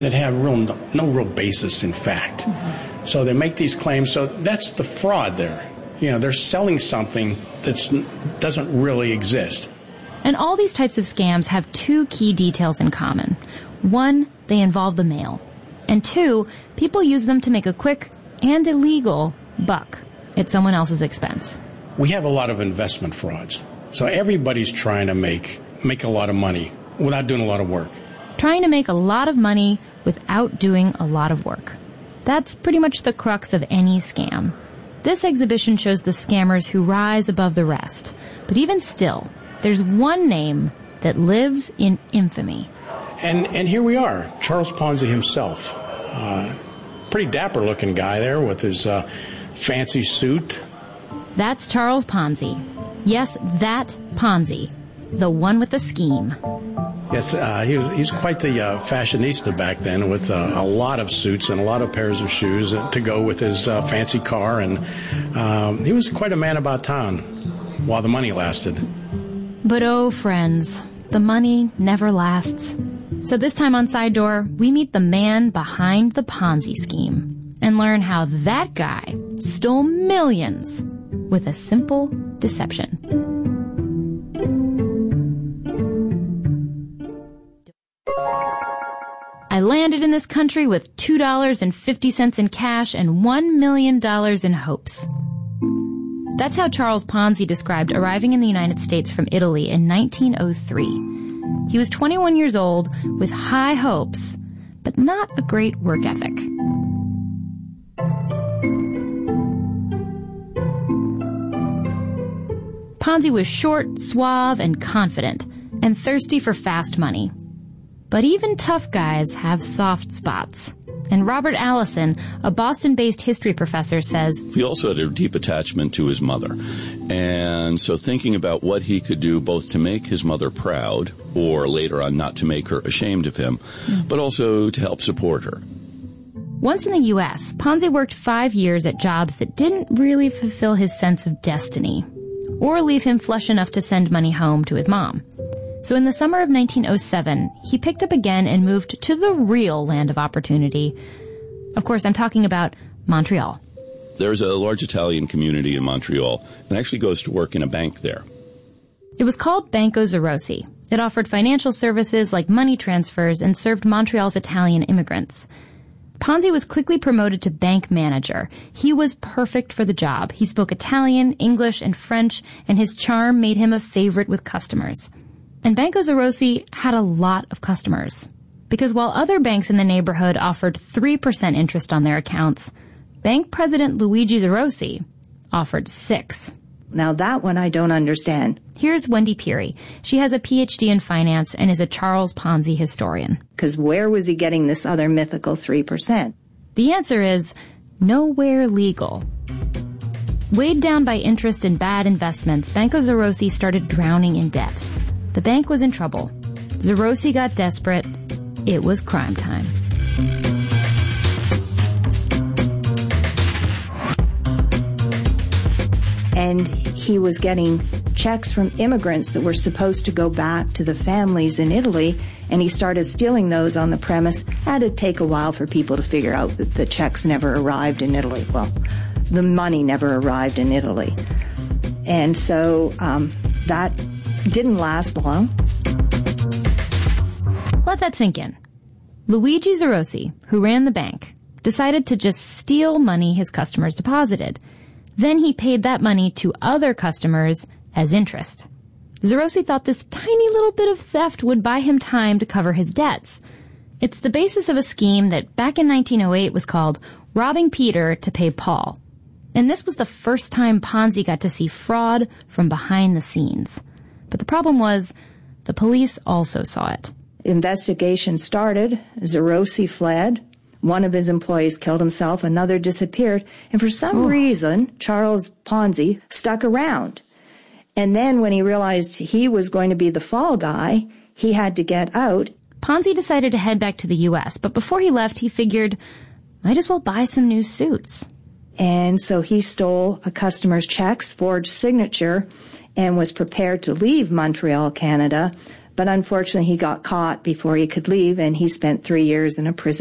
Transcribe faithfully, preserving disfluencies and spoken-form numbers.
that have real no, no real basis in fact. Mm-hmm. So they make these claims. So that's the fraud there. You know, they're selling something that doesn't really exist. And all these types of scams have two key details in common. One, they involve the mail. And two, people use them to make a quick and illegal buck at someone else's expense. We have a lot of investment frauds. So everybody's trying to make make a lot of money without doing a lot of work. Trying to make a lot of money without doing a lot of work. That's pretty much the crux of any scam. This exhibition shows the scammers who rise above the rest. But even still, there's one name that lives in infamy. And and here we are, Charles Ponzi himself. Uh, pretty dapper-looking guy there with his uh, fancy suit. That's Charles Ponzi. Yes, that Ponzi. The one with the scheme. Yes, uh, he was, he's quite the uh, fashionista back then, with uh, a lot of suits and a lot of pairs of shoes to go with his uh, fancy car. And um, he was quite a man about town while the money lasted. But oh, friends, the money never lasts. So this time on Side Door, we meet the man behind the Ponzi scheme and learn how that guy stole millions with a simple deception. I landed in this country with two dollars and fifty cents in cash and one million dollars in hopes. That's how Charles Ponzi described arriving in the United States from Italy in nineteen oh three. He was twenty-one years old with high hopes, but not a great work ethic. Ponzi was short, suave, and confident, and thirsty for fast money. But even tough guys have soft spots. And Robert Allison, a Boston-based history professor, says he also had a deep attachment to his mother. And so thinking about what he could do both to make his mother proud, or later on not to make her ashamed of him, mm. but also to help support her. Once in the U S, Ponzi worked five years at jobs that didn't really fulfill his sense of destiny, or leave him flush enough to send money home to his mom. So in the summer of nineteen oh seven, he picked up again and moved to the real land of opportunity. Of course, I'm talking about Montreal. There's a large Italian community in Montreal, and actually goes to work in a bank there. It was called Banco Zarossi. It offered financial services like money transfers and served Montreal's Italian immigrants. Ponzi was quickly promoted to bank manager. He was perfect for the job. He spoke Italian, English, and French, and his charm made him a favorite with customers. And Banco Zarossi had a lot of customers. Because while other banks in the neighborhood offered three percent interest on their accounts, Bank President Luigi Zarossi offered six. Now that one I don't understand. Here's Wendy Peary. She has a P H D in finance and is a Charles Ponzi historian. Because where was he getting this other mythical three percent? The answer is nowhere legal. Weighed down by interest in bad investments, Banco Zarossi started drowning in debt. The bank was in trouble. Zarossi got desperate. It was crime time. And he was getting checks from immigrants that were supposed to go back to the families in Italy, and he started stealing those on the premise. Had to take a while for people to figure out that the checks never arrived in Italy. Well, the money never arrived in Italy. And so um, that didn't last long. Let that sink in. Luigi Zarossi, who ran the bank, decided to just steal money his customers deposited. Then he paid that money to other customers as interest. Zarossi thought this tiny little bit of theft would buy him time to cover his debts. It's the basis of a scheme that back in nineteen oh eight was called robbing Peter to pay Paul. And this was the first time Ponzi got to see fraud from behind the scenes. But the problem was, the police also saw it. Investigation started. Zarossi fled. One of his employees killed himself. Another disappeared. And for some Ooh. reason, Charles Ponzi stuck around. And then when he realized he was going to be the fall guy, he had to get out. Ponzi decided to head back to the U S, but before he left, he figured, might as well buy some new suits. And so he stole a customer's checks, forged signature, and was prepared to leave Montreal, Canada, But unfortunately, he got caught before he could leave, and he spent three years in a prison